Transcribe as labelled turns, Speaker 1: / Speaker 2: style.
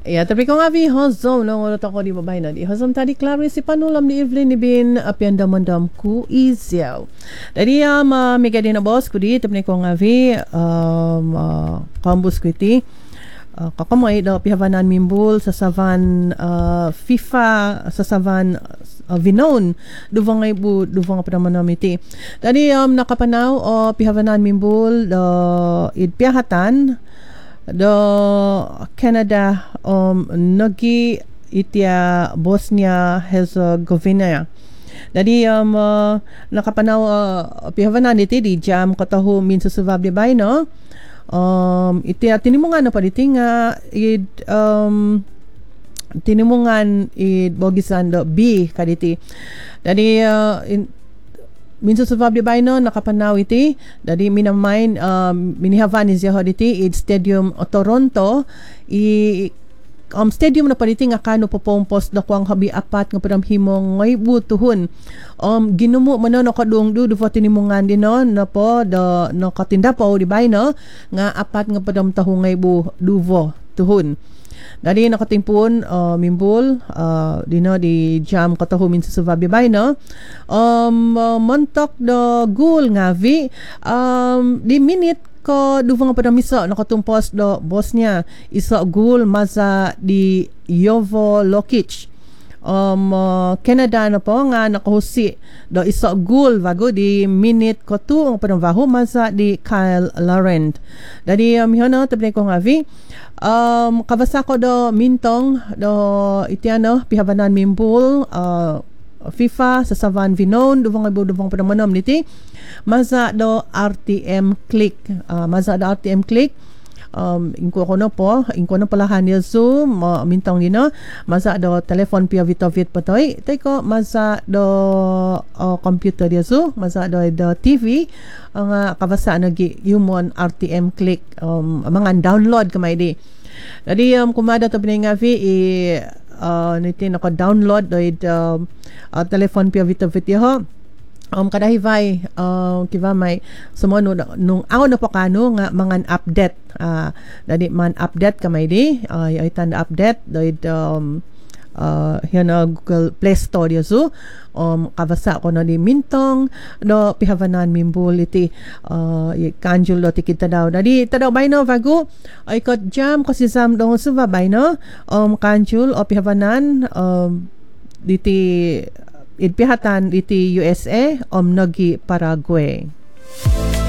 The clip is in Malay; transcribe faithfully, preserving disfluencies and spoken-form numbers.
Speaker 1: Ya, tapi kung abi hozom no ngolo tako di babay na di hozom tadi klaro si panulam ni Evelyn ni bin apian damandam ku izyaw. Dari um, uh, mega din na boss kudi tapi kung abi um uh, kambus kwiti uh, kakamay daw pihawanan mimbul sa savan uh, FIFA sa savan uh, vinon duvang ay bu duvang pa naman namiti. Dari um nakapanaw o uh, pihawanan mimbul do uh, idpiyahatan do Canada um nagi itia Bosnia Herzegovina. Jadi um uh, nakapanaw uh, pihawanan iti di jam katahu min susubab di bay no. Um itia tinimungan na pa diti nga id um tinimungan id bogisan do B kaditi. Jadi uh, in, minsan sa Fabio Baino nakapanaw iti dari minamain um, minihavan is yaho iti it Stadium o Toronto i um, stadium na paliti nga kano popompos na kuang habi apat nga padam himong ngay butuhon um, ginumo man no kadung du du tinimungan din no na po do no katinda po di Baino nga apat nga padam tahu ngay bu duvo tuhon. Dari nakatimpun uh, mimbul uh, dino di jam katahu min sa Suvabi bay no um uh, montok do gul nga vi um di minute ko duvang pada misa nakatumpos do Bosnia isa gul maza di Jovo Lokic um uh, Canada na po nga nakahusi do isa gul bago di minute ko tu ang panambaho maza di Kyle Laurent. Dari um hiano tabi ko nga vi Um, kabasa ko do mintong do itiano pihabanan mimbul uh, FIFA sa Savan Vinon duvang ibu duvang panamanam niti maza do R T M click uh, maza do R T M click um ingko ko no po ingko no palahan ya Zoom uh, mintong dino maza do telefon pia vitovit patoy tay ko maza do uh, computer ya Zoom maza do do T V ang uh, kabasa nagi humon R T M click um mga download kamay di. Jadi um kumada to binengavi i uh, niti naka-download do um, uh, telefon pia vitovit yo um kadahivay uh, kiva may sumo no nung aw na pakano nga mga update uh, dadi man update kamay di uh, itan update do um uh, hina Google Play Store yaso um kabasa ko na di mintong do pihawanan mimbul iti uh, kanjul do tikita daw dadi tadaw bay no vago ay ko jam ko si sam do suva bay no um kanjul o pihawanan um diti idpihatan iti U S A om nagi Paraguay.